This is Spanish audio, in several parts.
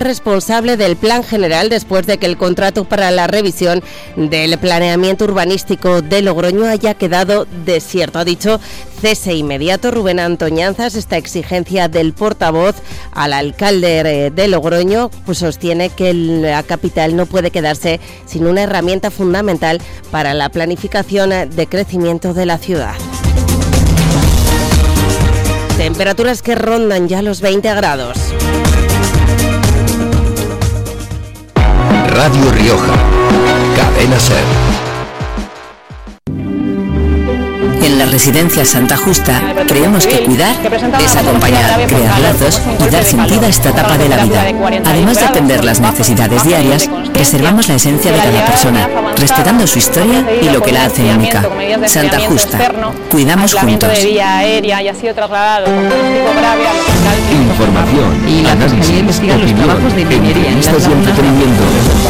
responsable del Plan General después de que el contrato para la revisión del planeamiento urbanístico de Logroño haya quedado desierto. Ha dicho cese inmediato Rubén Antoñanzas. Esta exigencia del portavoz al alcalde de Logroño pues sostiene que la capital no puede quedarse sin una herramienta fundamental para la planificación de crecimiento de la ciudad. Temperaturas que rondan ya los 20 grados. Radio Rioja, Cadena SER. En la Residencia Santa Justa creemos que cuidar es acompañar, crear lazos y dar sentido a esta etapa de la vida. Además de atender las necesidades diarias, preservamos la esencia de cada persona, respetando su historia y lo que la hace única. Santa Justa, cuidamos juntos. Información, y la Fiscalía investiga los trabajos de ingeniería en entrevistas y entretenimiento.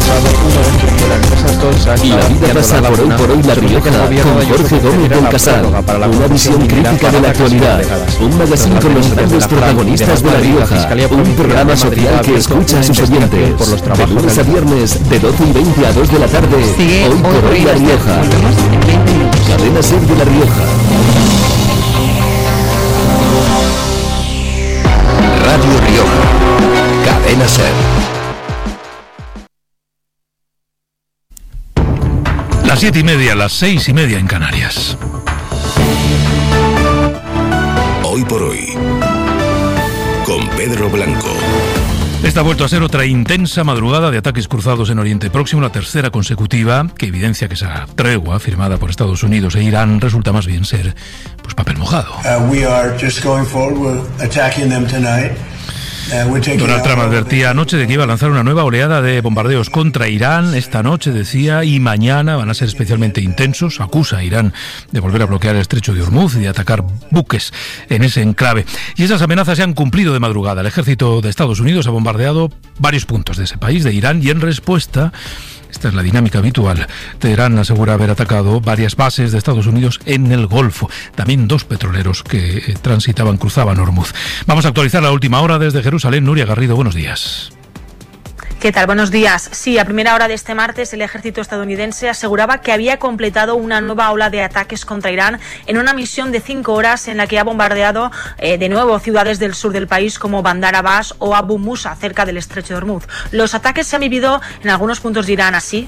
Y la vida pasa por hoy La Rioja con Jorge Gómez del Casal. Una visión crítica de la actualidad. Un magazín con los grandes protagonistas de La Rioja. Un programa social que escucha a sus oyentes. De lunes a viernes, de 12 y 20 a 2 de la tarde. Hoy por hoy La Rioja. Cadena SER de La Rioja. Radio Rioja. Cadena SER. Las 7:30, las 6:30 en Canarias. Hoy por hoy, con Pedro Blanco. Esta ha vuelto a ser otra intensa madrugada de ataques cruzados en Oriente Próximo, la tercera consecutiva, que evidencia que esa tregua firmada por Estados Unidos e Irán resulta más bien ser pues papel mojado. We are just going forward with attacking them tonight. Donald Trump advertía anoche de que iba a lanzar una nueva oleada de bombardeos contra Irán esta noche, decía, y mañana van a ser especialmente intensos. Acusa a Irán de volver a bloquear el estrecho de Hormuz y de atacar buques en ese enclave. Y esas amenazas se han cumplido de madrugada. El ejército de Estados Unidos ha bombardeado varios puntos de ese país, de Irán, y en respuesta, esta es la dinámica habitual, Teherán asegura haber atacado varias bases de Estados Unidos en el Golfo. También 2 petroleros que cruzaban Hormuz. Vamos a actualizar la última hora desde Jerusalén. Nuria Garrido, buenos días. ¿Qué tal? Buenos días. Sí, a primera hora de este martes el ejército estadounidense aseguraba que había completado una nueva ola de ataques contra Irán en una misión de 5 horas en la que ha bombardeado de nuevo ciudades del sur del país como Bandar Abbas o Abu Musa, cerca del estrecho de Hormuz. Los ataques se han vivido en algunos puntos de Irán así.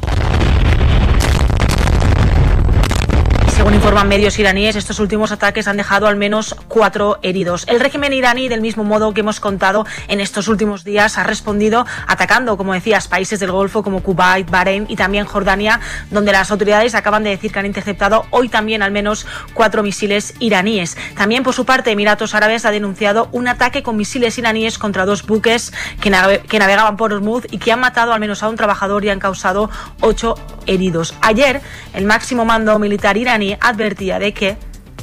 Según informan medios iraníes, estos últimos ataques han dejado al menos 4 heridos. El régimen iraní, del mismo modo que hemos contado en estos últimos días, ha respondido atacando, como decías, países del Golfo como Kuwait, Bahrein y también Jordania, donde las autoridades acaban de decir que han interceptado hoy también al menos 4 misiles iraníes. También, por su parte, Emiratos Árabes ha denunciado un ataque con misiles iraníes contra 2 buques que navegaban por Hormuz y que han matado al menos a un trabajador y han causado 8 heridos. Ayer, el máximo mando militar iraní advertía de que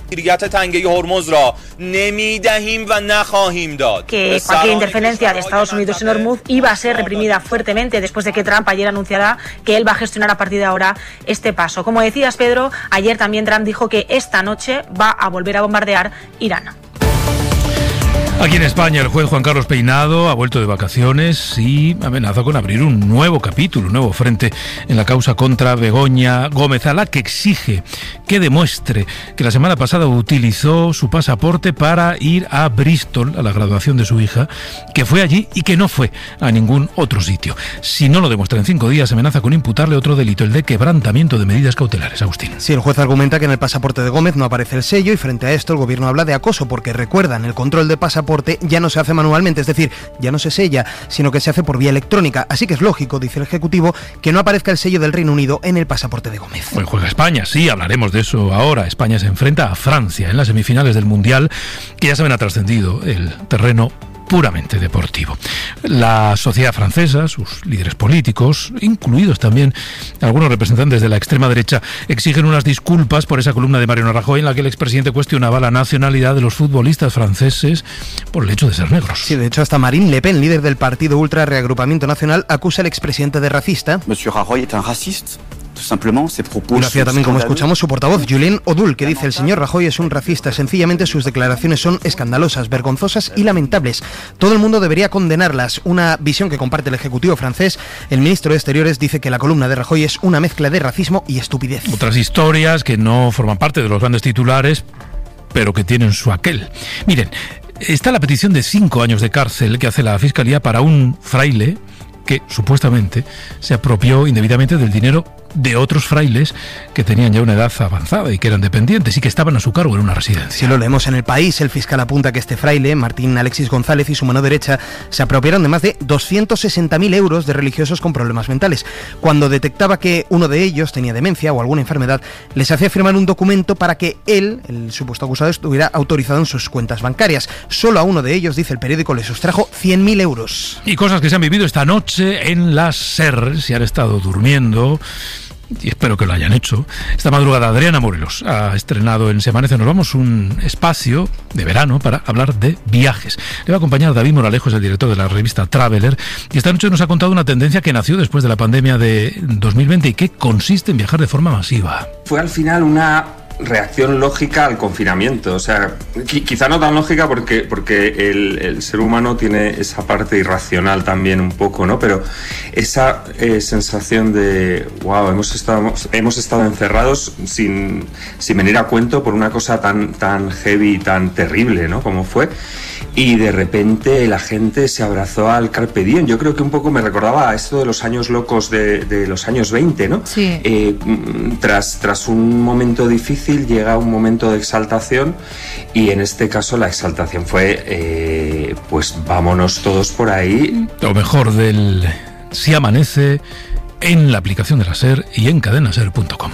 cualquier interferencia de Estados Unidos en Hormuz iba a ser reprimida fuertemente después de que Trump ayer anunciara que él va a gestionar a partir de ahora este paso. Como decías, Pedro, ayer también Trump dijo que esta noche va a volver a bombardear Irán. Aquí en España, el juez Juan Carlos Peinado ha vuelto de vacaciones y amenaza con abrir un nuevo capítulo, un nuevo frente en la causa contra Begoña Gómez, a la que exige que demuestre que la semana pasada utilizó su pasaporte para ir a Bristol, a la graduación de su hija, que fue allí y que no fue a ningún otro sitio. Si no lo demuestra en 5 días, amenaza con imputarle otro delito, el de quebrantamiento de medidas cautelares. Agustín. Sí, el juez argumenta que en el pasaporte de Gómez no aparece el sello y frente a esto el gobierno habla de acoso porque, recuerdan, el control de pasaporte ya no se hace manualmente, es decir, ya no se sella, sino que se hace por vía electrónica. Así que es lógico, dice el Ejecutivo, que no aparezca el sello del Reino Unido en el pasaporte de Gómez. Hoy juega España, sí, hablaremos de eso ahora. España se enfrenta a Francia en las semifinales del Mundial, que ya saben ha trascendido el terreno puramente deportivo. La sociedad francesa, sus líderes políticos, incluidos también algunos representantes de la extrema derecha, exigen unas disculpas por esa columna de Mariano Rajoy en la que el expresidente cuestionaba la nacionalidad de los futbolistas franceses por el hecho de ser negros. Sí, de hecho hasta Marine Le Pen, líder del partido Ultra Reagrupamiento Nacional, acusa al expresidente de racista. Monsieur Rajoy es un racista. Y lo hacía también, como escuchamos, su portavoz, Julien Odul, que dice: el señor Rajoy es un racista. Sencillamente sus declaraciones son escandalosas, vergonzosas y lamentables. Todo el mundo debería condenarlas. Una visión que comparte el Ejecutivo francés. El ministro de Exteriores dice que la columna de Rajoy es una mezcla de racismo y estupidez. Otras historias que no forman parte de los grandes titulares, pero que tienen su aquel. Miren, está la petición de 5 años de cárcel que hace la Fiscalía para un fraile que supuestamente se apropió indebidamente del dinero de otros frailes que tenían ya una edad avanzada y que eran dependientes y que estaban a su cargo en una residencia. Si lo leemos en El País, el fiscal apunta que este fraile, Martín Alexis González, y su mano derecha se apropiaron de más de 260.000 euros de religiosos con problemas mentales. Cuando detectaba que uno de ellos tenía demencia o alguna enfermedad, les hacía firmar un documento para que él, el supuesto acusado, estuviera autorizado en sus cuentas bancarias. Solo a uno de ellos, dice el periódico, le sustrajo 100.000 euros. Y cosas que se han vivido esta noche en la SER, si han estado durmiendo, y espero que lo hayan hecho. Esta madrugada Adriana Morelos ha estrenado en Se Amanece Nos Vamos un espacio de verano para hablar de viajes. Le va a acompañar David Moralejos, el director de la revista Traveler, y esta noche nos ha contado una tendencia que nació después de la pandemia de 2020 y que consiste en viajar de forma masiva. Fue al final una reacción lógica al confinamiento, o sea, quizá no tan lógica porque el ser humano tiene esa parte irracional también un poco, ¿no? Pero esa sensación de wow, hemos estado encerrados sin venir a cuento por una cosa tan heavy y tan terrible, ¿no? Como fue. Y de repente la gente se abrazó al Carpe Diem. Yo creo que un poco me recordaba a esto de los años locos de los años 20, ¿no? Sí. Tras un momento difícil llega un momento de exaltación, y en este caso la exaltación fue pues vámonos todos por ahí. Lo mejor del Si Amanece en la aplicación de la SER y en cadenaser.com.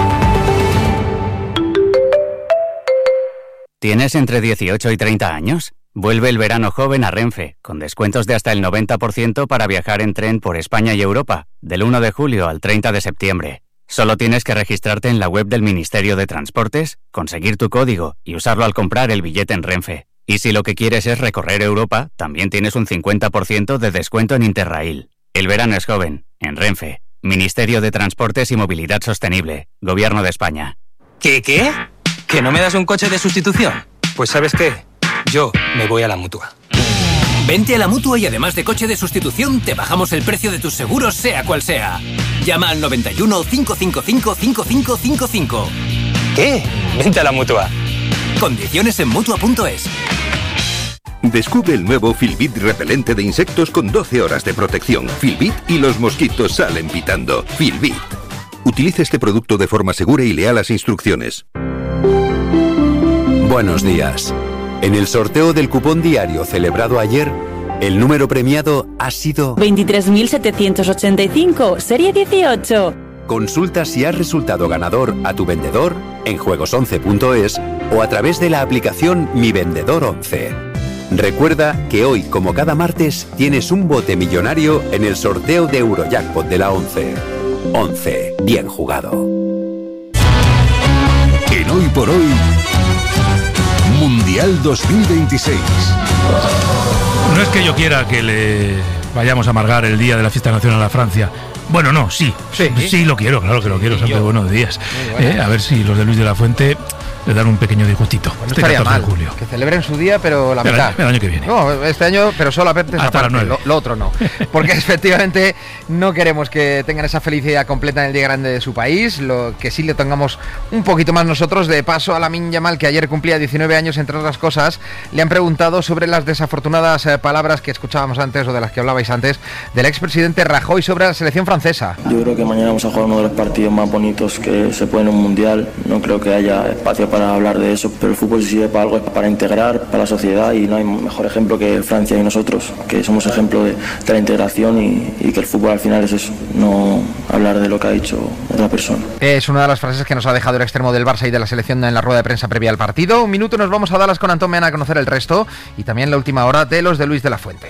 ¿Tienes entre 18 y 30 años? Vuelve el verano joven a Renfe, con descuentos de hasta el 90% para viajar en tren por España y Europa, del 1 de julio al 30 de septiembre. Solo tienes que registrarte en la web del Ministerio de Transportes, conseguir tu código y usarlo al comprar el billete en Renfe. Y si lo que quieres es recorrer Europa, también tienes un 50% de descuento en Interrail. El verano es joven, en Renfe. Ministerio de Transportes y Movilidad Sostenible, Gobierno de España. ¿Qué? ¿Que no me das un coche de sustitución? Pues ¿sabes qué? Yo me voy a la Mutua. Vente a la Mutua y además de coche de sustitución, te bajamos el precio de tus seguros, sea cual sea. Llama al 91 555 5555. ¿Qué? Vente a la Mutua. Condiciones en Mutua.es. Descubre el nuevo Filbit repelente de insectos con 12 horas de protección. Filbit y los mosquitos salen pitando. Filbit. Utilice este producto de forma segura y lea las instrucciones. Buenos días. En el sorteo del cupón diario celebrado ayer, el número premiado ha sido 23.785, serie 18. Consulta si has resultado ganador a tu vendedor en juegos11.es o a través de la aplicación Mi Vendedor 11. Recuerda que hoy, como cada martes, tienes un bote millonario en el sorteo de Eurojackpot de la 11. 11. Bien jugado. En Hoy por Hoy, Mundial 2026. No es que yo quiera que le vayamos a amargar el día de la fiesta nacional a Francia. Bueno, no, sí lo quiero, claro que lo quiero, Santo, buenos días. Bueno. A ver si los de Luis de la Fuente le dan un pequeño disgustito. Bueno, este estaría mal, julio. Que celebren su día, pero la mitad. El año que viene. No, este año, pero solamente esa hasta parte, las 9. Lo otro no. Porque efectivamente no queremos que tengan esa felicidad completa en el día grande de su país, lo que sí le tengamos un poquito más nosotros. De paso a Lamine Yamal, que ayer cumplía 19 años, entre otras cosas, le han preguntado sobre las desafortunadas palabras que escuchábamos antes, o de las que hablabais antes, del expresidente Rajoy sobre la selección francesa. Yo creo que mañana vamos a jugar uno de los partidos más bonitos que se puede en un mundial. No creo que haya espacio para hablar de eso, pero el fútbol si sirve para algo es para integrar, para la sociedad, y no hay mejor ejemplo que Francia y nosotros, que somos ejemplo de la integración y que el fútbol al final es eso, no hablar de lo que ha dicho otra persona. Es una de las frases que nos ha dejado el extremo del Barça y de la selección en la rueda de prensa previa al partido. Un minuto, nos vamos a Dallas con Antón Meana a conocer el resto y también la última hora de los de Luis de la Fuente.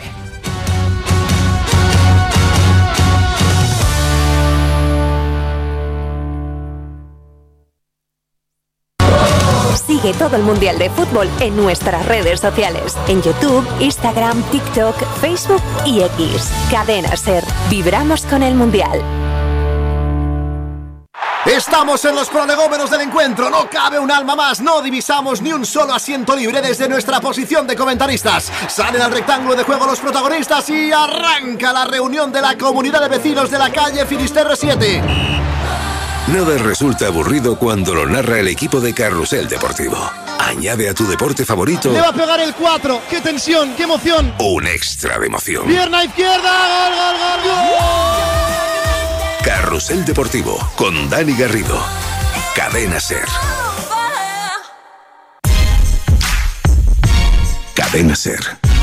Sigue todo el Mundial de Fútbol en nuestras redes sociales. En YouTube, Instagram, TikTok, Facebook y X. Cadena SER. Vibramos con el Mundial. Estamos en los prolegómenos del encuentro, no cabe un alma más, no divisamos ni un solo asiento libre desde nuestra posición de comentaristas. Salen al rectángulo de juego los protagonistas y arranca la reunión de la comunidad de vecinos de la calle Finisterre 7. Nada resulta aburrido cuando lo narra el equipo de Carrusel Deportivo. Añade a tu deporte favorito... Le va a pegar el 4, qué tensión, qué emoción. Un extra de emoción. Pierna izquierda, gol, gol, gol, gol. Carrusel Deportivo, con Dani Garrido. Cadena SER. Cadena SER.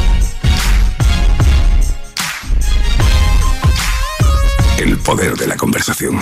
El poder de la conversación.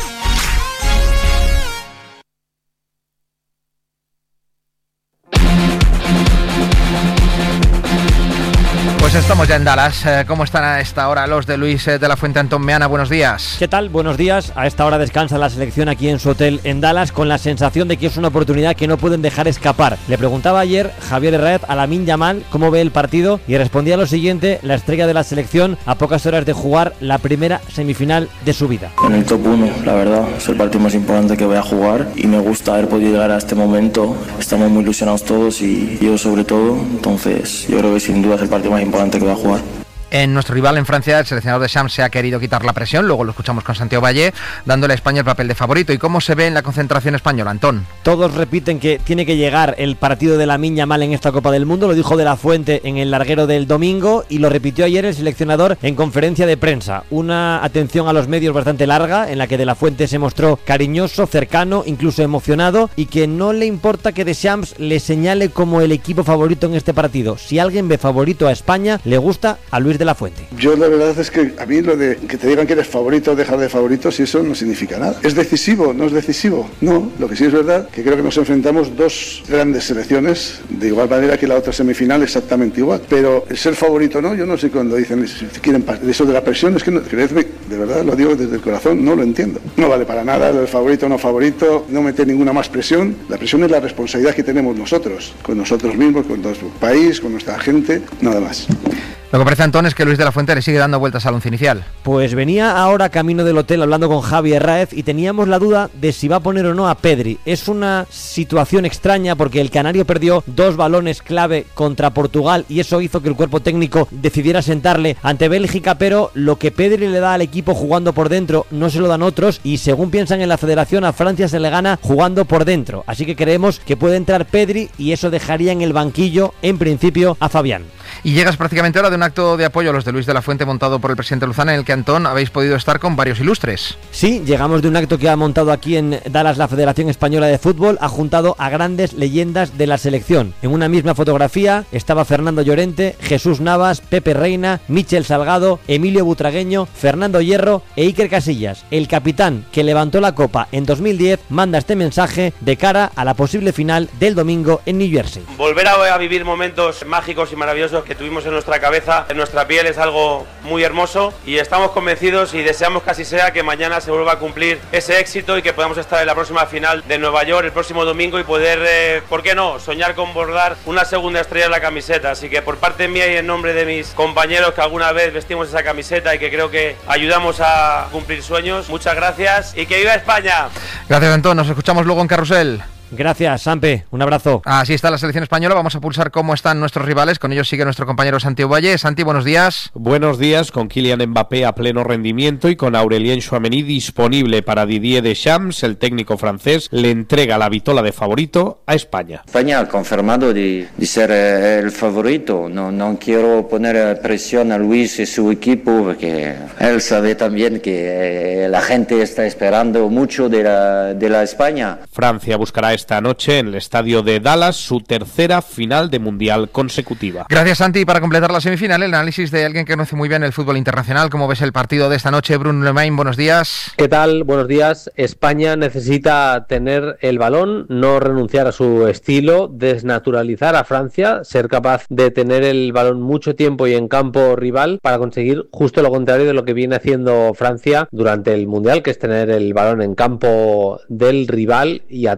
Pues estamos ya en Dallas. ¿Cómo están a esta hora los de Luis de la Fuente? Antón Meana, buenos días. ¿Qué tal? Buenos días. A esta hora descansa la selección aquí en su hotel en Dallas con la sensación de que es una oportunidad que no pueden dejar escapar. Le preguntaba ayer Javier Herráez a Lamine Yamal cómo ve el partido y respondía lo siguiente: la estrella de la selección a pocas horas de jugar la primera semifinal de su vida. En el top 1, la verdad, es el partido más importante que voy a jugar y me gusta haber podido llegar a este momento. Estamos muy ilusionados todos y yo sobre todo, entonces yo creo que sin duda es el partido más importante que va a jugar. En nuestro rival en Francia, el seleccionador de Shams se ha querido quitar la presión, luego lo escuchamos con Santiago Valle, dándole a España el papel de favorito. ¿Y cómo se ve en la concentración española, Antón? Todos repiten que tiene que llegar el partido de Lamine Yamal en esta Copa del Mundo, lo dijo De la Fuente en el larguero del domingo y lo repitió ayer el seleccionador en conferencia de prensa. Una atención a los medios bastante larga, en la que De la Fuente se mostró cariñoso, cercano, incluso emocionado, y que no le importa que Deschamps le señale como el equipo favorito en este partido. Si alguien ve favorito a España, le gusta a Luis de la Fuente. Yo la verdad es que a mí lo de que te digan que eres favorito o dejar de favorito, si eso no significa nada. ¿Es decisivo? ¿No es decisivo? No, lo que sí es verdad que creo que nos enfrentamos dos grandes selecciones de igual manera que la otra semifinal exactamente igual. Pero el ser favorito no, yo no sé cuando dicen si quieren eso de la presión, es que no, creedme, de verdad lo digo desde el corazón, no lo entiendo. No vale para nada lo de favorito o no favorito, no meter ninguna más presión. La presión es la responsabilidad que tenemos nosotros, con nosotros mismos, con nuestro país, con nuestra gente, nada más. Lo que parece, Antón, es que Luis de la Fuente le sigue dando vueltas al once inicial. Pues venía ahora camino del hotel hablando con Javi Herráez y teníamos la duda de si va a poner o no a Pedri. Es una situación extraña porque el canario perdió 2 balones clave contra Portugal y eso hizo que el cuerpo técnico decidiera sentarle ante Bélgica, pero lo que Pedri le da al equipo jugando por dentro no se lo dan otros y según piensan en la federación a Francia se le gana jugando por dentro. Así que creemos que puede entrar Pedri y eso dejaría en el banquillo en principio a Fabián. Y llegas prácticamente ahora de un acto de apoyo a los de Luis de la Fuente montado por el presidente Luzana, en el que, Antón, habéis podido estar con varios ilustres. Sí, llegamos de un acto que ha montado aquí en Dallas la Federación Española de Fútbol, ha juntado a grandes leyendas de la selección. En una misma fotografía estaba Fernando Llorente, Jesús Navas, Pepe Reina, Michel Salgado, Emilio Butragueño, Fernando Hierro e Iker Casillas. El capitán que levantó la copa en 2010 manda este mensaje de cara a la posible final del domingo en New Jersey. Volver a vivir momentos mágicos y maravillosos que tuvimos en nuestra cabeza, en nuestra piel, es algo muy hermoso y estamos convencidos y deseamos que así sea, que mañana se vuelva a cumplir ese éxito y que podamos estar en la próxima final de Nueva York el próximo domingo y poder, ¿por qué no?, soñar con bordar una segunda estrella en la camiseta. Así que por parte mía y en nombre de mis compañeros que alguna vez vestimos esa camiseta y que creo que ayudamos a cumplir sueños, muchas gracias y que viva España. Gracias, Antón, nos escuchamos luego en Carrusel. Gracias, Sampe, un abrazo. Así está la selección española, vamos a pulsar cómo están nuestros rivales, con ellos sigue nuestro compañero Santiago Valle. Santi, buenos días. Buenos días, con Kylian Mbappé a pleno rendimiento y con Aurélien Tchouaméni disponible para Didier Deschamps, el técnico francés le entrega la vitola de favorito a España. España ha confirmado de ser el favorito, no quiero poner presión a Luis y su equipo porque él sabe también que la gente está esperando mucho de la España. Francia buscará esta noche en el estadio de Dallas su tercera final de Mundial consecutiva. Gracias, Santi. Y para completar la semifinal, el análisis de alguien que conoce muy bien el fútbol internacional. ¿Cómo ves el partido de esta noche? Bruno Lemain, buenos días. ¿Qué tal? Buenos días. España necesita tener el balón, no renunciar a su estilo, desnaturalizar a Francia, ser capaz de tener el balón mucho tiempo y en campo rival para conseguir justo lo contrario de lo que viene haciendo Francia durante el Mundial, que es tener el balón en campo del rival y atacar mucho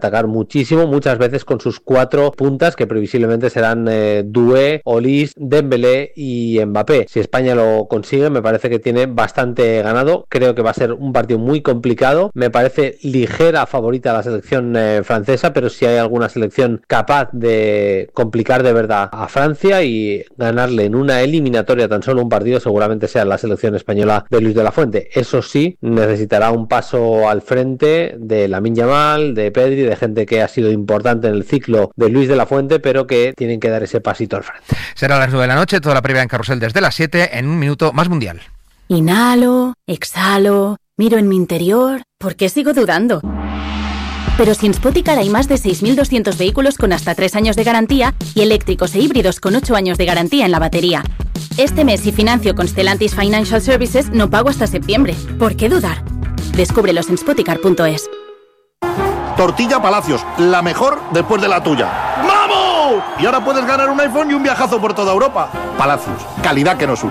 muchísimo, muchas veces con sus 4 puntas que previsiblemente serán Doué, Olise, Dembélé y Mbappé. Si España lo consigue, me parece que tiene bastante ganado. Creo que va a ser un partido muy complicado. Me parece ligera favorita la selección francesa, pero si hay alguna selección capaz de complicar de verdad a Francia y ganarle en una eliminatoria tan solo un partido, seguramente sea la selección española de Luis de la Fuente. Eso sí, necesitará un paso al frente de Lamine Yamal, de Pedri, de gente que ha sido importante en el ciclo de Luis de la Fuente, pero que tienen que dar ese pasito al frente. Será a las 9 de la noche, toda la previa en Carrusel desde las 7, en un minuto más mundial. Inhalo, exhalo, miro en mi interior. ¿Por qué sigo dudando? Pero si en Spoticar hay más de 6.200 vehículos con hasta 3 años de garantía y eléctricos e híbridos con 8 años de garantía en la batería. Este mes, si financio con Stellantis Financial Services, no pago hasta septiembre. ¿Por qué dudar? Descúbrelos en spoticar.es. Tortilla Palacios, la mejor después de la tuya. ¡Vamos! Y ahora puedes ganar un iPhone y un viajazo por toda Europa. Palacios, calidad que nos une.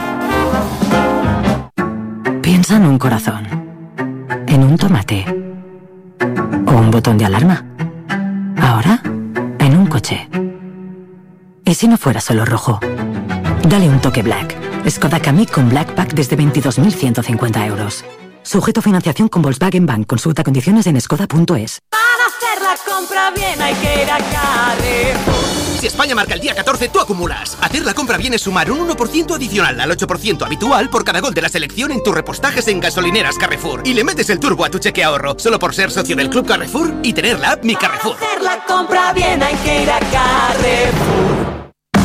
Piensa en un corazón, en un tomate o un botón de alarma. Ahora, en un coche. ¿Y si no fuera solo rojo? Dale un toque Black. Skoda Kamiq con Black Pack desde 22.150 euros. Sujeto a financiación con Volkswagen Bank. Consulta condiciones en skoda.es. Para hacer la compra bien hay que ir a Carrefour. Si España marca el día 14, tú acumulas. Hacer la compra bien es sumar un 1% adicional al 8% habitual por cada gol de la selección en tus repostajes en gasolineras Carrefour. Y le metes el turbo a tu cheque ahorro, solo por ser socio del Club Carrefour y tener la app Mi Carrefour. Para hacer la compra bien hay que ir a Carrefour.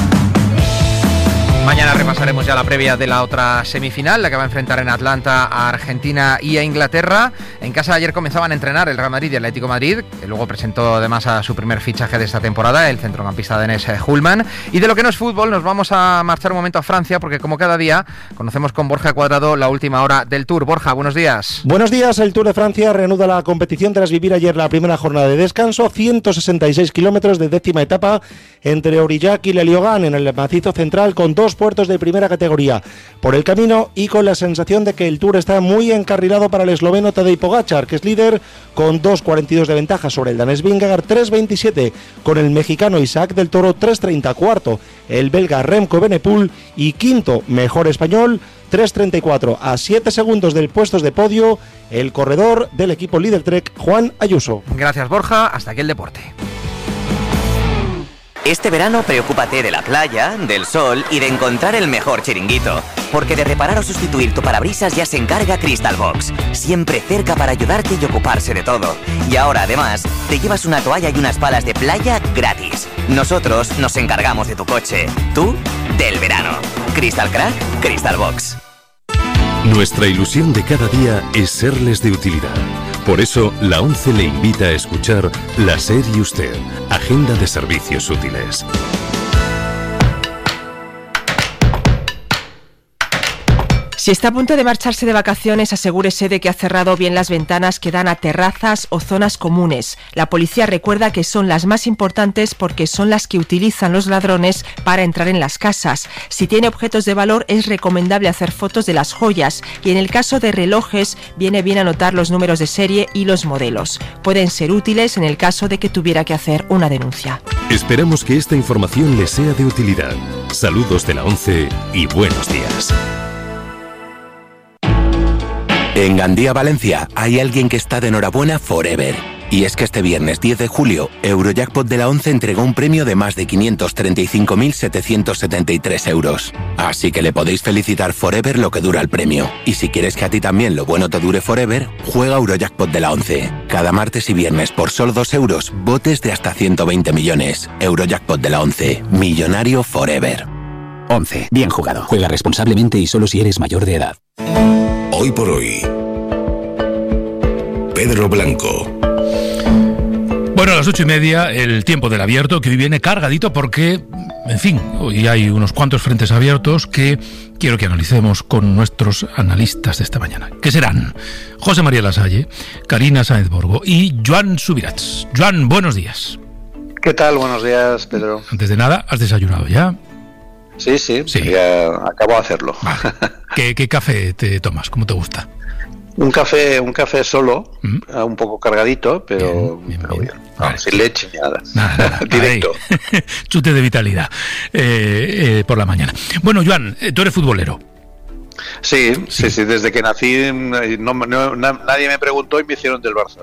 Mañana repasaremos ya la previa de la otra semifinal, la que va a enfrentar en Atlanta a Argentina y a Inglaterra. En casa ayer comenzaban a entrenar el Real Madrid y el Atlético de Madrid, que luego presentó además a su primer fichaje de esta temporada, el centrocampista danés Hulman. Y de lo que no es fútbol, nos vamos a marchar un momento a Francia, porque como cada día conocemos con Borja Cuadrado la última hora del Tour. Borja, buenos días. Buenos días. El Tour de Francia reanuda la competición tras vivir ayer la primera jornada de descanso, 166 kilómetros de décima etapa entre Aurillac y Le Liogán en el macizo central, con 2 puertos de primera categoría por el camino y con la sensación de que el Tour está muy encarrilado para el esloveno Tadej Pogačar, que es líder con 2.42 de ventaja sobre el danés Vingegaard, 3.27 con el mexicano Isaac del Toro, 3.30 cuarto el belga Remco Evenepoel y quinto mejor español, 3.34 a 7 segundos del puestos de podio el corredor del equipo líder Trek, Juan Ayuso. Gracias, Borja, hasta aquí el deporte. Este verano preocúpate de la playa, del sol y de encontrar el mejor chiringuito. Porque de reparar o sustituir tu parabrisas ya se encarga Crystal Box. Siempre cerca para ayudarte y ocuparse de todo. Y ahora además, te llevas una toalla y unas palas de playa gratis. Nosotros nos encargamos de tu coche. Tú, del verano. Crystal Crack, Crystal Box. Nuestra ilusión de cada día es serles de utilidad. Por eso, la ONCE le invita a escuchar La SER y Usted, Agenda de Servicios Útiles. Si está a punto de marcharse de vacaciones, asegúrese de que ha cerrado bien las ventanas que dan a terrazas o zonas comunes. La policía recuerda que son las más importantes porque son las que utilizan los ladrones para entrar en las casas. Si tiene objetos de valor, es recomendable hacer fotos de las joyas y en el caso de relojes, viene bien anotar los números de serie y los modelos. Pueden ser útiles en el caso de que tuviera que hacer una denuncia. Esperamos que esta información les sea de utilidad. Saludos de la ONCE y buenos días. En Gandía, Valencia, hay alguien que está de enhorabuena forever. Y es que este viernes 10 de julio, Eurojackpot de la ONCE entregó un premio de más de 535.773 euros. Así que le podéis felicitar forever lo que dura el premio. Y si quieres que a ti también lo bueno te dure forever, juega Eurojackpot de la ONCE. Cada martes y viernes por solo 2 euros, botes de hasta 120 millones. Eurojackpot de la ONCE. Millonario forever. 11. Bien jugado. Juega responsablemente y solo si eres mayor de edad. Hoy por hoy, Pedro Blanco. Bueno, a las 8:30, el tiempo del abierto, que hoy viene cargadito porque, en fin, hoy hay unos cuantos frentes abiertos que quiero que analicemos con nuestros analistas de esta mañana, que serán José María Lasalle, Karina Sáenz Borgo y Joan Subirats. Joan, buenos días. ¿Qué tal? Buenos días, Pedro. Antes de nada, ¿has desayunado ya? Sí, ya acabo de hacerlo. Vale. ¿Qué café te tomas? ¿Cómo te gusta? Un café solo, un poco cargadito, pero bien. No, sin leche ni nada. Directo. Chute de vitalidad por la mañana. Bueno, Joan, tú eres futbolero. Sí, desde que nací nadie me preguntó y me hicieron del Barça.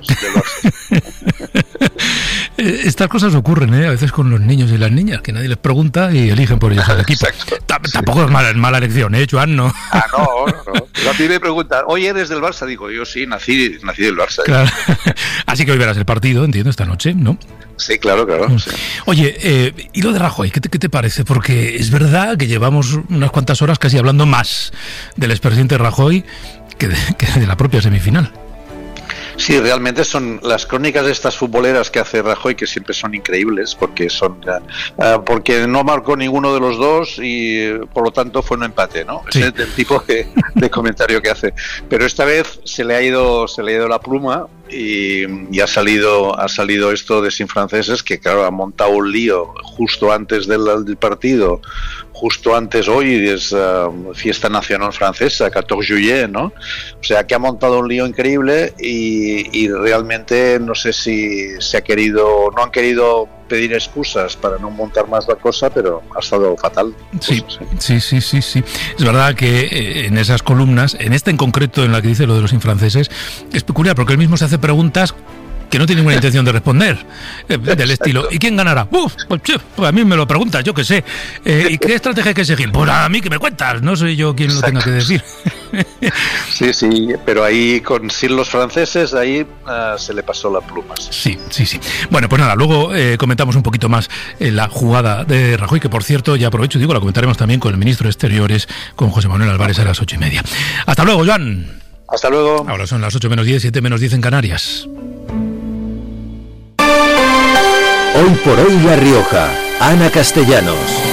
Estas cosas ocurren, a veces con los niños y las niñas, que nadie les pregunta y eligen por ellos al equipo. Tampoco es mala elección, Joan, ¿no? No. A ti me preguntan, oye, ¿eres del Barça? Digo, yo sí, nací del Barça. Claro. Así que hoy verás el partido, entiendo, esta noche, ¿no? Sí, claro. Sí. Oye, ¿y lo de Rajoy? ¿Qué te parece? Porque es verdad que llevamos unas cuantas horas casi hablando más del expresidente Rajoy que de la propia semifinal. Sí, realmente son las crónicas de estas futboleras que hace Rajoy, que siempre son increíbles, porque porque no marcó ninguno de los dos y por lo tanto fue un empate, ¿no? Sí. Ese es el tipo de comentario que hace. Pero esta vez se le ha ido la pluma y ha salido esto de Sin Franceses, que claro, ha montado un lío justo antes del partido. Justo antes, hoy es fiesta nacional francesa, 14 juillet, ¿no? O sea, que ha montado un lío increíble y realmente no sé si no han querido pedir excusas para no montar más la cosa, pero ha estado fatal. Sí. Es verdad que en esas columnas, en esta en concreto, en la que dice lo de los infranceses, es peculiar porque él mismo se hace preguntas que no tiene ninguna intención de responder, del estilo, ¿y quién ganará? Pues a mí me lo preguntas, yo qué sé. ¿Y qué estrategia hay que seguir? Pues a mí que me cuentas, no soy yo quien lo tenga que decir. Sí, pero ahí sin los franceses, ahí se le pasó la pluma. Sí. Bueno, pues nada, luego comentamos un poquito más la jugada de Rajoy, que por cierto, ya aprovecho y digo, la comentaremos también con el ministro de Exteriores, con José Manuel Álvarez, a las 8:30. Hasta luego, Joan. Hasta luego. Ahora son las 8:10, 7:10 en Canarias. Hoy por hoy La Rioja. Ana Castellanos.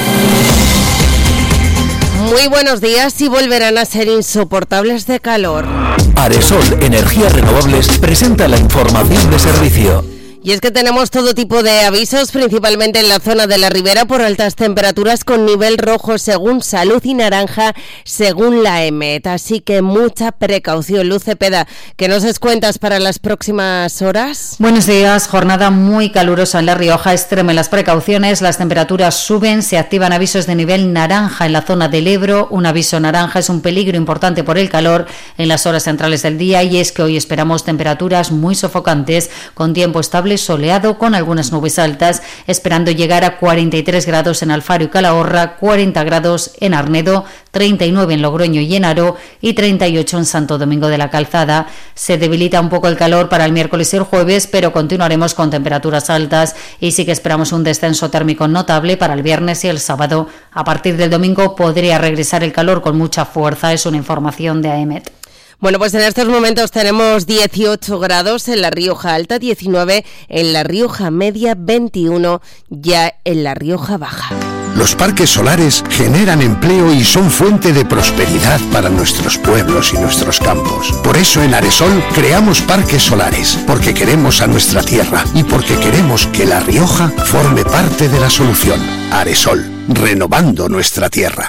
Muy buenos días y volverán a ser insoportables de calor. Aresol Energías Renovables presenta la información de servicio. Y es que tenemos todo tipo de avisos, principalmente en la zona de la Ribera, por altas temperaturas con nivel rojo según Salud y naranja según la EMET. Así que mucha precaución. Luz Cepeda, ¿qué nos cuentas para las próximas horas? Buenos días. Jornada muy calurosa en La Rioja. Extremen las precauciones. Las temperaturas suben. Se activan avisos de nivel naranja en la zona del Ebro. Un aviso naranja es un peligro importante por el calor en las horas centrales del día. Y es que hoy esperamos temperaturas muy sofocantes con tiempo estable, soleado con algunas nubes altas, esperando llegar a 43 grados en Alfaro y Calahorra, 40 grados en Arnedo, 39 en Logroño y Haro y 38 en Santo Domingo de la Calzada. Se debilita un poco el calor para el miércoles y el jueves, pero continuaremos con temperaturas altas y sí que esperamos un descenso térmico notable para el viernes y el sábado. A partir del domingo podría regresar el calor con mucha fuerza, es una información de AEMET. Bueno, pues en estos momentos tenemos 18 grados en La Rioja Alta, 19 en La Rioja Media, 21 ya en La Rioja Baja. Los parques solares generan empleo y son fuente de prosperidad para nuestros pueblos y nuestros campos. Por eso en Aresol creamos parques solares, porque queremos a nuestra tierra y porque queremos que La Rioja forme parte de la solución. Aresol, renovando nuestra tierra.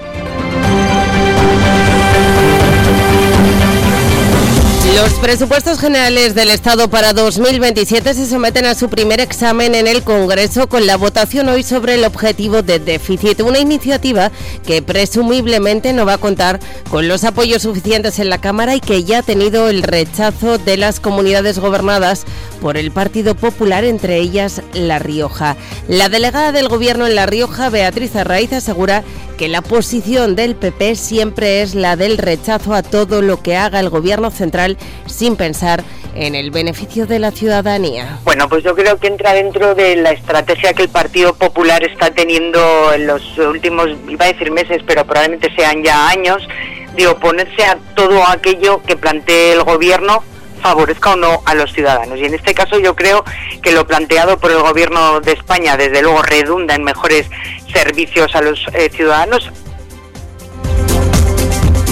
Los presupuestos generales del Estado para 2027 se someten a su primer examen en el Congreso con la votación hoy sobre el objetivo de déficit, una iniciativa que presumiblemente no va a contar con los apoyos suficientes en la Cámara y que ya ha tenido el rechazo de las comunidades gobernadas por el Partido Popular, entre ellas La Rioja. La delegada del Gobierno en La Rioja, Beatriz Arraiz, asegura que la posición del PP siempre es la del rechazo a todo lo que haga el Gobierno central sin pensar en el beneficio de la ciudadanía. Bueno, pues yo creo que entra dentro de la estrategia que el Partido Popular está teniendo en los últimos, iba a decir meses, pero probablemente sean ya años, de oponerse a todo aquello que plantee el Gobierno, favorezca o no a los ciudadanos. Y en este caso yo creo que lo planteado por el Gobierno de España desde luego redunda en mejores servicios a los ciudadanos.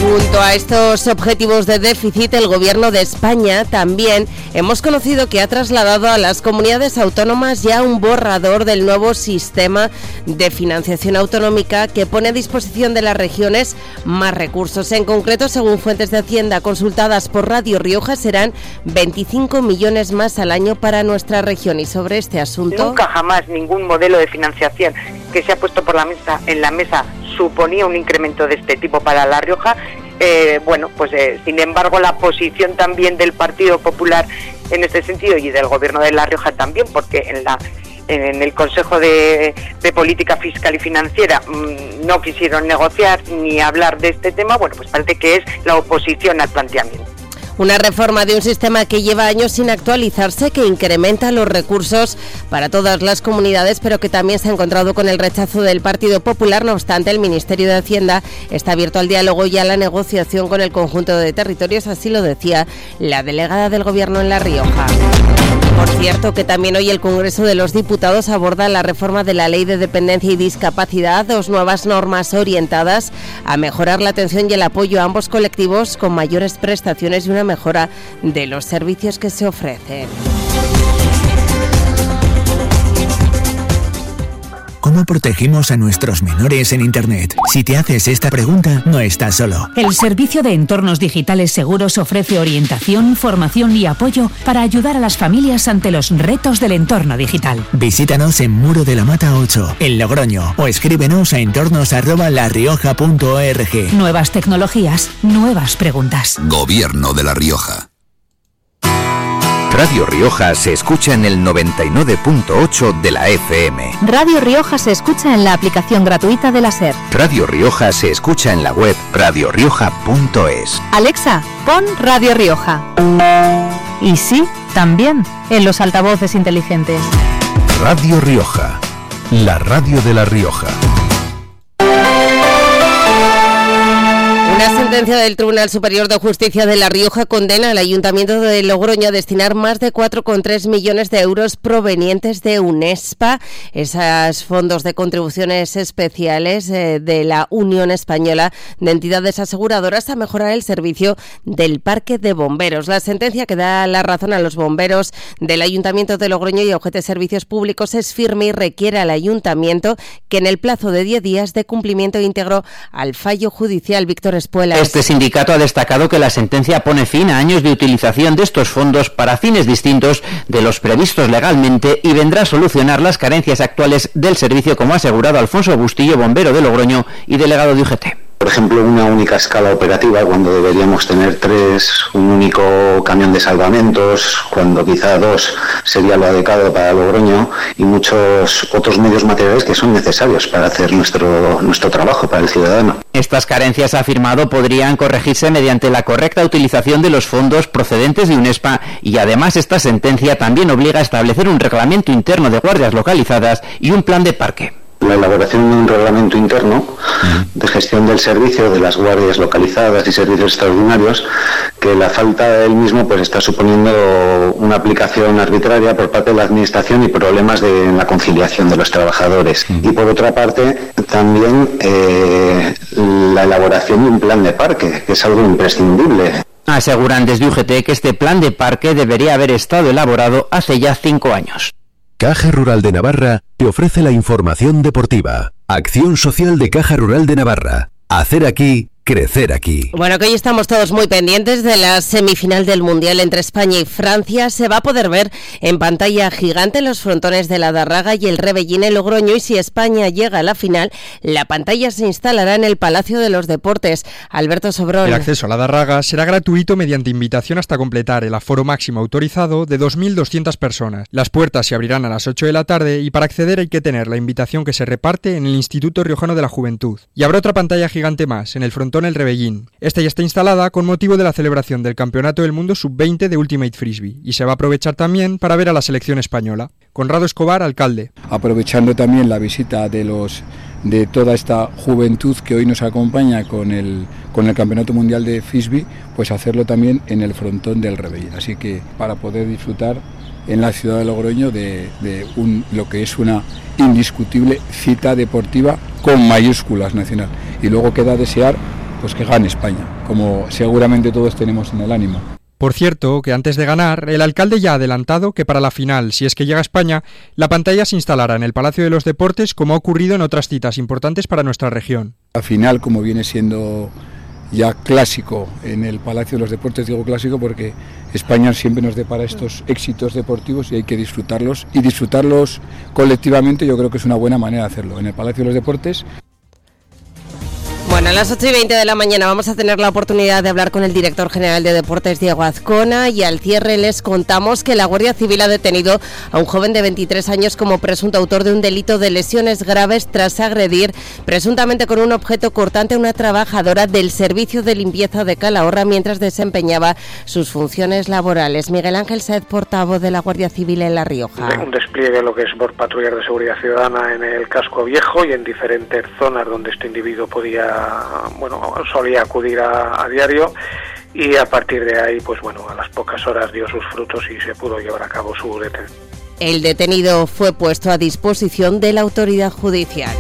Junto a estos objetivos de déficit, el Gobierno de España también hemos conocido que ha trasladado a las comunidades autónomas ya un borrador del nuevo sistema de financiación autonómica que pone a disposición de las regiones más recursos. En concreto, según fuentes de Hacienda consultadas por Radio Rioja, serán 25 millones más al año para nuestra región. Y sobre este asunto... Nunca jamás ningún modelo de financiación que se ha puesto en la mesa suponía un incremento de este tipo para La Rioja. Sin embargo, la posición también del Partido Popular en este sentido y del Gobierno de La Rioja también, porque en el Consejo de Política Fiscal y Financiera no quisieron negociar ni hablar de este tema, pues parece que es la oposición al planteamiento. Una reforma de un sistema que lleva años sin actualizarse, que incrementa los recursos para todas las comunidades, pero que también se ha encontrado con el rechazo del Partido Popular. No obstante, el Ministerio de Hacienda está abierto al diálogo y a la negociación con el conjunto de territorios, así lo decía la delegada del Gobierno en La Rioja. Por cierto, que también hoy el Congreso de los Diputados aborda la reforma de la Ley de Dependencia y Discapacidad, 2 nuevas normas orientadas a mejorar la atención y el apoyo a ambos colectivos con mayores prestaciones y una mejora de los servicios que se ofrecen. ¿Cómo protegemos a nuestros menores en Internet? Si te haces esta pregunta, no estás solo. El Servicio de Entornos Digitales Seguros ofrece orientación, formación y apoyo para ayudar a las familias ante los retos del entorno digital. Visítanos en Muro de la Mata 8, en Logroño, o escríbenos a entornos@larrioja.org. Nuevas tecnologías, nuevas preguntas. Gobierno de La Rioja. Radio Rioja se escucha en el 99.8 de la FM. Radio Rioja se escucha en la aplicación gratuita de la SER. Radio Rioja se escucha en la web radiorioja.es. Alexa, pon Radio Rioja. Y sí, también en los altavoces inteligentes. Radio Rioja, la radio de La Rioja. Una sentencia del Tribunal Superior de Justicia de La Rioja condena al Ayuntamiento de Logroño a destinar más de 4,3 millones de euros provenientes de UNESPA, esos fondos de contribuciones especiales de la Unión Española de Entidades Aseguradoras, a mejorar el servicio del Parque de Bomberos. La sentencia que da la razón a los bomberos del Ayuntamiento de Logroño y a UGT Servicios Públicos es firme y requiere al Ayuntamiento que en el plazo de 10 días dé cumplimiento íntegro al fallo judicial. Víctor Espuelas. Este sindicato ha destacado que la sentencia pone fin a años de utilización de estos fondos para fines distintos de los previstos legalmente y vendrá a solucionar las carencias actuales del servicio, como ha asegurado Alfonso Bustillo, bombero de Logroño y delegado de UGT. Por ejemplo, una única escala operativa cuando deberíamos tener 3, un único camión de salvamentos, cuando quizá 2 sería lo adecuado para Logroño, y muchos otros medios materiales que son necesarios para hacer nuestro trabajo para el ciudadano. Estas carencias, ha afirmado, podrían corregirse mediante la correcta utilización de los fondos procedentes de UNESPA, y además esta sentencia también obliga a establecer un reglamento interno de guardias localizadas y un plan de parque. La elaboración de un reglamento interno de gestión del servicio de las guardias localizadas y servicios extraordinarios, que la falta del mismo pues está suponiendo una aplicación arbitraria por parte de la administración y problemas en la conciliación de los trabajadores. Y por otra parte, también la elaboración de un plan de parque, que es algo imprescindible. Aseguran desde UGT que este plan de parque debería haber estado elaborado hace ya 5 años. Caja Rural de Navarra te ofrece la información deportiva. Acción social de Caja Rural de Navarra. Hacer aquí, crecer aquí. Bueno, que hoy estamos todos muy pendientes de la semifinal del Mundial entre España y Francia. Se va a poder ver en pantalla gigante los frontones de la Darraga y el Rebellín en Logroño, y si España llega a la final, la pantalla se instalará en el Palacio de los Deportes. Alberto Sobrón. El acceso a la Darraga será gratuito mediante invitación hasta completar el aforo máximo autorizado de 2.200 personas. Las puertas se abrirán a las 8 de la tarde y para acceder hay que tener la invitación que se reparte en el Instituto Riojano de la Juventud. Y habrá otra pantalla gigante más, en el frontón El Rebellín. Esta ya está instalada con motivo de la celebración del Campeonato del Mundo Sub-20 de Ultimate Frisbee y se va a aprovechar también para ver a la selección española. Conrado Escobar, alcalde. Aprovechando también la visita de toda esta juventud que hoy nos acompaña con el Campeonato Mundial de Frisbee, pues hacerlo también en el frontón del Rebellín. Así que para poder disfrutar en la ciudad de Logroño de lo que es una indiscutible cita deportiva con mayúsculas nacional. Y luego queda desear pues que gane España, como seguramente todos tenemos en el ánimo. Por cierto, que antes de ganar, el alcalde ya ha adelantado que para la final, si es que llega a España, la pantalla se instalará en el Palacio de los Deportes, como ha ocurrido en otras citas importantes para nuestra región. La final, como viene siendo ya clásico en el Palacio de los Deportes, digo clásico porque España siempre nos depara estos éxitos deportivos y hay que disfrutarlos, y disfrutarlos colectivamente yo creo que es una buena manera de hacerlo, en el Palacio de los Deportes. Bueno, a las 8:20 de la mañana vamos a tener la oportunidad de hablar con el director general de Deportes, Diego Azcona, y al cierre les contamos que la Guardia Civil ha detenido a un joven de 23 años como presunto autor de un delito de lesiones graves tras agredir presuntamente con un objeto cortante a una trabajadora del servicio de limpieza de Calahorra mientras desempeñaba sus funciones laborales. Miguel Ángel Saez, portavoz de la Guardia Civil en La Rioja. Un despliegue de lo que es por patrullas de seguridad ciudadana en el casco viejo y en diferentes zonas donde este individuo solía acudir a diario, y a partir de ahí, a las pocas horas dio sus frutos y se pudo llevar a cabo su detención. El detenido fue puesto a disposición de la autoridad judicial.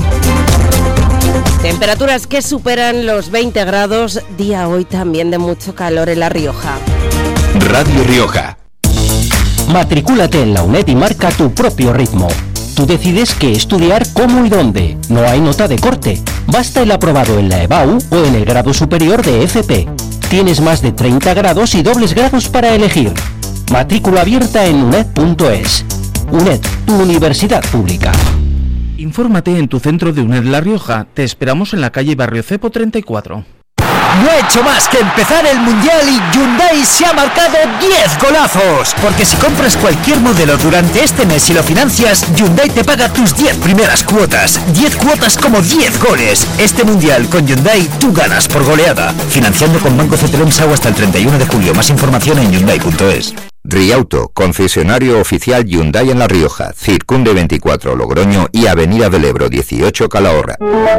Temperaturas que superan los 20 grados, día hoy también de mucho calor en La Rioja. Radio Rioja. Matricúlate en la UNED y marca tu propio ritmo. Tú decides qué estudiar, cómo y dónde. No hay nota de corte. Basta el aprobado en la EBAU o en el grado superior de FP. Tienes más de 30 grados y dobles grados para elegir. Matrícula abierta en uned.es. UNED, tu universidad pública. Infórmate en tu centro de UNED La Rioja. Te esperamos en la calle Barrio Cepo 34. No ha hecho más que empezar el Mundial y Hyundai se ha marcado 10 golazos. Porque si compras cualquier modelo durante este mes y lo financias, Hyundai te paga tus 10 primeras cuotas. 10 cuotas como 10 goles. Este Mundial con Hyundai tú ganas por goleada. Financiando con Banco CTLM-SAU hasta el 31 de julio. Más información en Hyundai.es. Riauto, concesionario oficial Hyundai en La Rioja, Circunde 24 Logroño y Avenida del Ebro 18 Calahorra.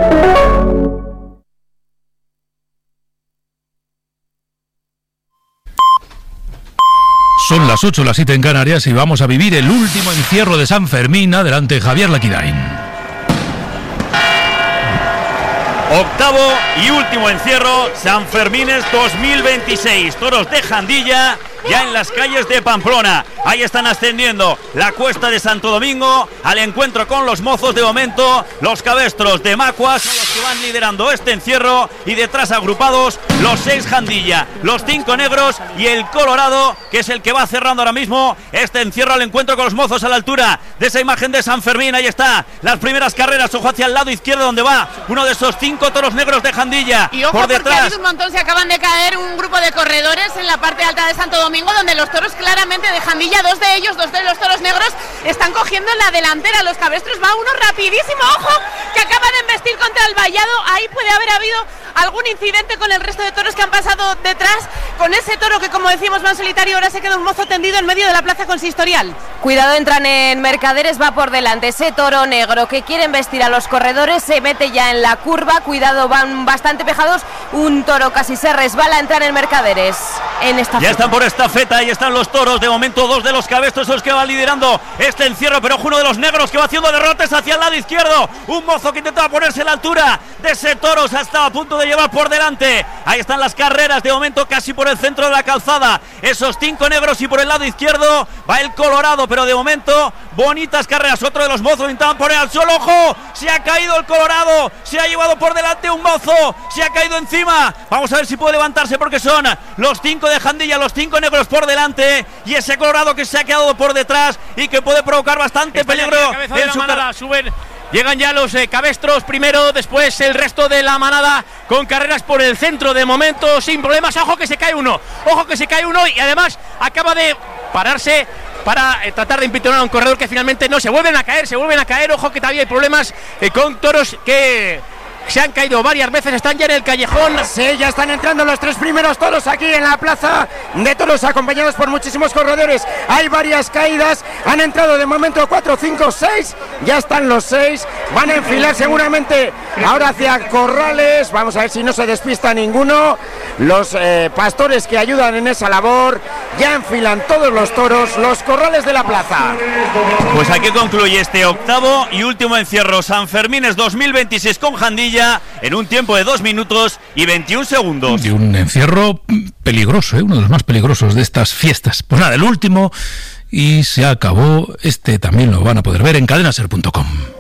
Son las 8, las 7 en Canarias y vamos a vivir el último encierro de San Fermín. Adelante, Javier Laquidain. Octavo y último encierro, San Fermines 2026. Toros de Jandilla ya en las calles de Pamplona. Ahí están ascendiendo la cuesta de Santo Domingo al encuentro con los mozos. De momento, los cabestros de Macuas son los que van liderando este encierro, y detrás agrupados los 6 Jandilla, los 5 negros y el Colorado, que es el que va cerrando ahora mismo este encierro al encuentro con los mozos a la altura de esa imagen de San Fermín. Ahí está, las primeras carreras, ojo hacia el lado izquierdo donde va uno de esos 5 toros negros de Jandilla. Y ojo, por detrás, porque ha habido un montón, se acaban de caer un grupo de corredores en la parte alta de Santo Domingo, donde los toros claramente de Jandilla, dos de los toros negros, están cogiendo la delantera. Los cabestros, va uno rapidísimo, ojo, que acaba de embestir contra el vallado. Ahí puede haber habido algún incidente con el resto de toros que han pasado detrás, con ese toro que, como decimos, va en solitario. Ahora se queda un mozo tendido en medio de la plaza consistorial. Cuidado, entran en Mercaderes, va por delante ese toro negro que quiere embestir a los corredores, se mete ya en la curva. Cuidado, van bastante pejados, un toro casi se resbala, entrar en Mercaderes. En esta ya están por esta feta, ahí están los toros. De momento 2 de los cabestros son los que van liderando este encierro, pero ojo, uno de los negros que va haciendo derrotes hacia el lado izquierdo. Un mozo que intentaba ponerse a la altura de ese toro, se estaba a punto de llevar por delante. Ahí están las carreras, de momento casi por el centro de la calzada, esos 5 negros, y por el lado izquierdo va el Colorado, pero de momento bonitas carreras. Otro de los mozos intentaban poner al suelo, ojo, se ha caído el Colorado, se ha llevado por delante un mozo, se ha caído encima. Vamos a ver si puede levantarse, porque son los 5 de Jandilla, los 5 negros por delante, y ese Colorado que se ha quedado por detrás y que puede provocar bastante peligro en su manada. Suben, llegan ya los cabestros primero, después el resto de la manada con carreras por el centro de momento sin problemas. Ojo que se cae uno, y además acaba de pararse para tratar de impitonar a un corredor que finalmente no, se vuelven a caer. Ojo que todavía hay problemas con toros que se han caído varias veces, están ya en el callejón. Sí, ya están entrando los 3 primeros toros aquí en la plaza de toros, acompañados por muchísimos corredores. Hay varias caídas, han entrado de momento 4, 5, 6, ya están los 6, van a enfilar seguramente ahora hacia corrales. Vamos a ver si no se despista ninguno. Los pastores que ayudan en esa labor ya enfilan todos los toros los corrales de la plaza. Pues aquí concluye este octavo y último encierro Sanfermines 2026 con Jandilla en un tiempo de 2 minutos y 21 segundos. Y un encierro peligroso, uno de los más peligrosos de estas fiestas. Pues nada, el último y se acabó. Este también lo van a poder ver en cadenaser.com.